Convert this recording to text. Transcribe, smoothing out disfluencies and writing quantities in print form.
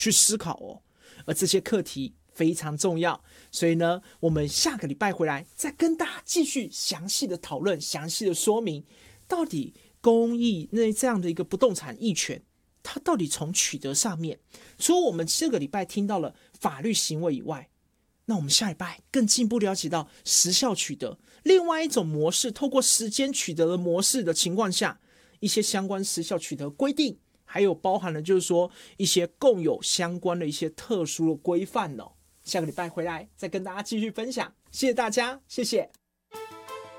去思考哦。而这些课题非常重要，所以呢，我们下个礼拜回来再跟大家继续详细的讨论、详细的说明，到底公益那这样的一个不动产役权，它到底从取得上面，除了我们这个礼拜听到了法律行为以外，那我们下礼拜更进一步了解到时效取得另外一种模式，透过时间取得的模式的情况下，一些相关时效取得规定，还有包含了就是说一些共有相关的一些特殊的规范哦。下个礼拜回来再跟大家继续分享，谢谢大家，谢谢。